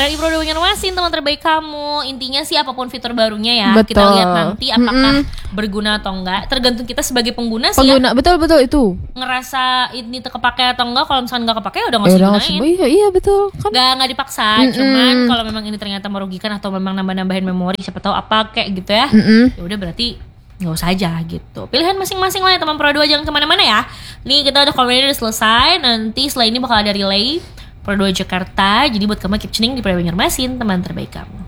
RRI Pro 2 Banjarmasin, teman terbaik kamu. Intinya sih apapun fitur barunya ya, Betul. kita lihat nanti apakah berguna atau enggak. Tergantung kita sebagai pengguna sih ya. Betul itu. Ngerasa ini kepake atau enggak. Kalau misalkan enggak kepake udah enggak usah gunain. Iya betul kan. Enggak dipaksa. Cuman kalau memang ini ternyata merugikan atau memang nambah-nambahin memori, siapa tahu apa kayak gitu ya. Ya udah berarti nggak usah aja gitu. Pilihan masing-masing lah ya teman Pro 2, jangan kemana-mana ya. Nih kita udah call udah selesai. Nanti setelah ini bakal ada relay Pro 2 Jakarta. Jadi buat kamu keep tuning di Pro 2 Banjarmasin, teman terbaik kamu.